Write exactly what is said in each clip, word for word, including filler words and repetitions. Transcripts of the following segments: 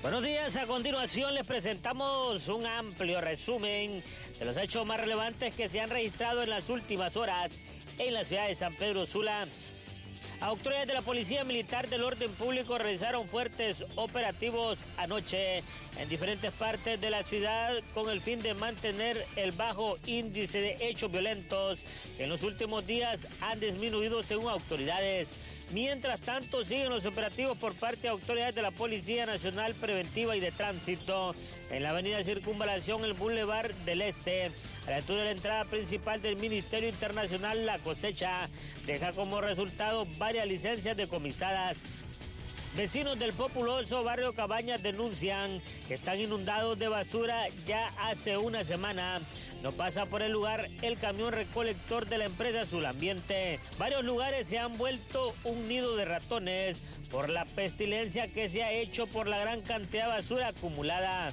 Buenos días, a continuación les presentamos un amplio resumen de los hechos más relevantes que se han registrado en las últimas horas en la ciudad de San Pedro Sula. Autoridades de la Policía Militar del Orden Público realizaron fuertes operativos anoche en diferentes partes de la ciudad con el fin de mantener el bajo índice de hechos violentos que en los últimos días han disminuido según autoridades. Mientras tanto, siguen los operativos por parte de autoridades de la Policía Nacional Preventiva y de Tránsito en la avenida Circunvalación, el Boulevard del Este, a la altura de la entrada principal del Ministerio Internacional La Cosecha. Deja como resultado varias licencias decomisadas. Vecinos del populoso barrio Cabañas denuncian que están inundados de basura ya hace una semana. No pasa por el lugar el camión recolector de la empresa Sulambiente. Varios lugares se han vuelto un nido de ratones por la pestilencia que se ha hecho por la gran cantidad de basura acumulada.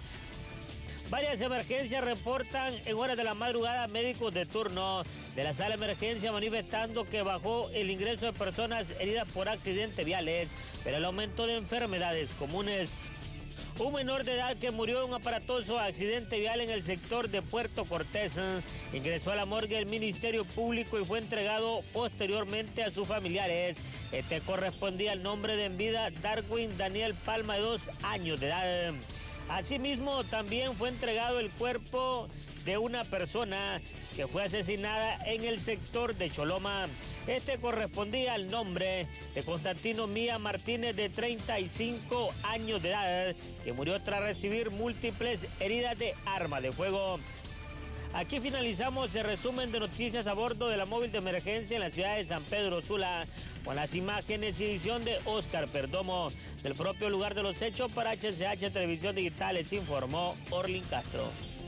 Varias emergencias reportan en horas de la madrugada médicos de turno de la sala de emergencia manifestando que bajó el ingreso de personas heridas por accidentes viales, pero el aumento de enfermedades comunes. Un menor de edad que murió en un aparatoso accidente vial en el sector de Puerto Cortés ingresó a la morgue del Ministerio Público y fue entregado posteriormente a sus familiares. Este correspondía al nombre de en vida Darwin Daniel Palma, de dos años de edad. Asimismo, también fue entregado el cuerpo de una persona que fue asesinada en el sector de Choloma. Este correspondía al nombre de Constantino Mía Martínez, de treinta y cinco años de edad, que murió tras recibir múltiples heridas de arma de fuego. Aquí finalizamos el resumen de noticias a bordo de la móvil de emergencia en la ciudad de San Pedro Sula, con las imágenes y edición de Oscar Perdomo. Del propio lugar de los hechos para H C H Televisión Digital les informó Orlin Castro.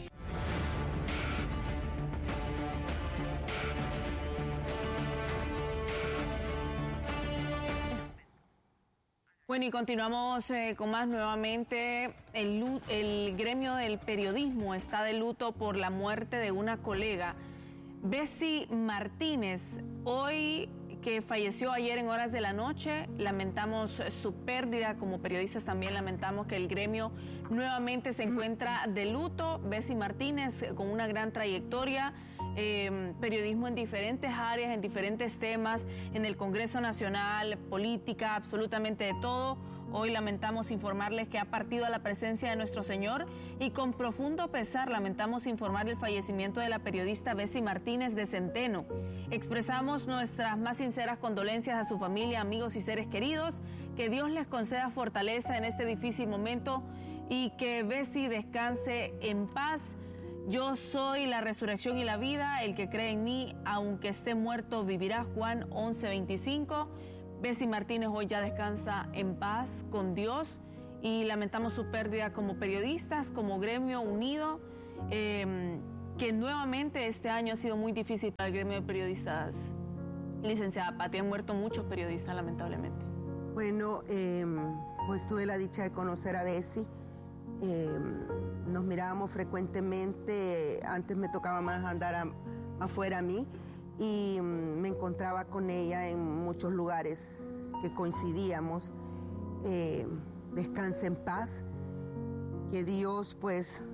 Bueno, y continuamos eh, con más nuevamente. El, el gremio del periodismo está de luto por la muerte de una colega, Bessie Martínez, hoy que falleció ayer en horas de la noche. Lamentamos su pérdida. Como periodistas también lamentamos que el gremio nuevamente se encuentra de luto. Bessie Martínez, con una gran trayectoria, eh, periodismo en diferentes áreas, en diferentes temas, en el Congreso Nacional, política, absolutamente de todo. Hoy lamentamos informarles que ha partido a la presencia de nuestro Señor, y con profundo pesar lamentamos informar el fallecimiento de la periodista Bessie Martínez de Centeno. Expresamos nuestras más sinceras condolencias a su familia, amigos y seres queridos. Que Dios les conceda fortaleza en este difícil momento y que Bessie descanse en paz. Yo soy la resurrección y la vida, el que cree en mí, aunque esté muerto, vivirá. Juan once veinticinco. Bessie Martínez hoy ya descansa en paz con Dios, y lamentamos su pérdida como periodistas, como gremio unido, eh, que nuevamente este año ha sido muy difícil para el gremio de periodistas. Licenciada Pati, han muerto muchos periodistas lamentablemente. Bueno, eh, pues tuve la dicha de conocer a Bessie. Eh, nos mirábamos frecuentemente. Antes me tocaba más andar a, afuera a mí, y um, me encontraba con ella en muchos lugares que coincidíamos. Eh, descanse en paz, que Dios pues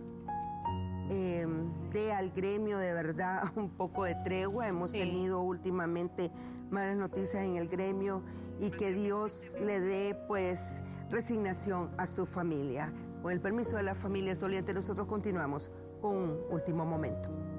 eh, dé al gremio de verdad un poco de tregua. Hemos sí. tenido últimamente malas noticias en el gremio, y que Dios le dé pues resignación a su familia. Con el permiso de las familias dolientes, nosotros continuamos con un último momento.